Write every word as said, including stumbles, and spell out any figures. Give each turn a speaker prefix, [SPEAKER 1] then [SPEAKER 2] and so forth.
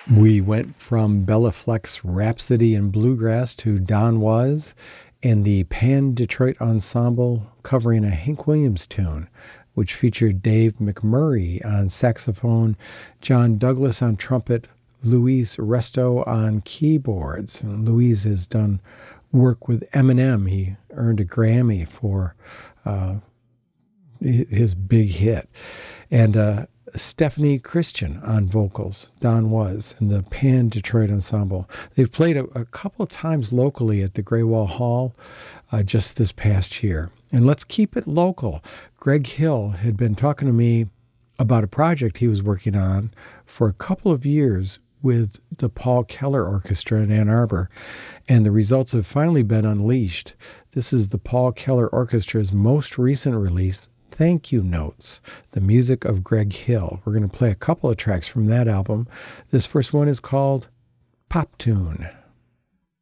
[SPEAKER 1] We went from Bella Fleck's Rhapsody in Bluegrass to Don Was and the Pan Detroit Ensemble covering a Hank Williams tune, which featured Dave McMurray on saxophone, John Douglas on trumpet, Luis Resto on keyboards. And Luis has done work with Eminem. He earned a Grammy for uh, his big hit. And uh, Stephanie Christian on vocals, Don Was, and the Pan Detroit Ensemble. They've played a, a couple of times locally at the Graywall Hall uh, just this past year. And let's keep it local. Greg Hill had been talking to me about a project he was working on for a couple of years with the Paul Keller Orchestra in Ann Arbor, and the results have finally been unleashed. This is the Paul Keller Orchestra's most recent release, Thank You Notes, the music of Greg Hill. We're going to play a couple of tracks from that album. This first one is called Pop Tune.